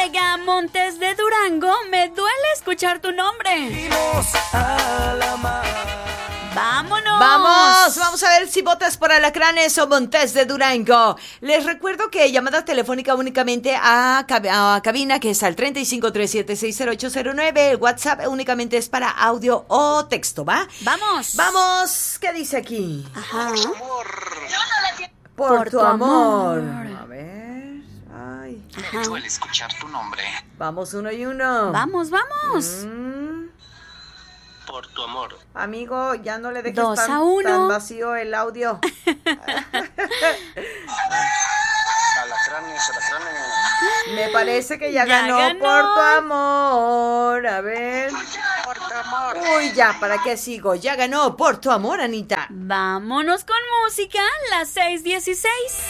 llega Montes de Durango, me duele escuchar tu nombre. ¡Vámonos! Vamos a ver si votas por Alacranes o Montes de Durango. Les recuerdo que llamada telefónica únicamente a cabina, que es al 3537-60809. El WhatsApp únicamente es para audio o texto, ¿va? ¡Vamos! ¿Qué dice aquí? Ajá. Por tu amor. A ver. Ay. Ajá. Me duele escuchar tu nombre. Vamos uno y uno. Vamos. Por tu amor. Amigo, ya no le dejes 2-1. tan vacío el audio. Alacranes. Me parece que ya Ya ganó ganó. por tu amor. A ver. Por tu amor. Uy, ya, ¿para qué sigo? Ya ganó por tu amor, Anita. Vámonos con música, las 6:16.